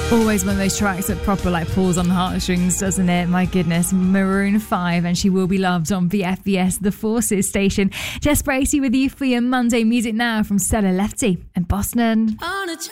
Always one of those tracks that proper pulls on the heartstrings, doesn't it? My goodness. Maroon 5 and She Will Be Loved on BFBS, the Forces station. Jess Bracey with you for your Monday music now from Stella Lefty and Boston. On a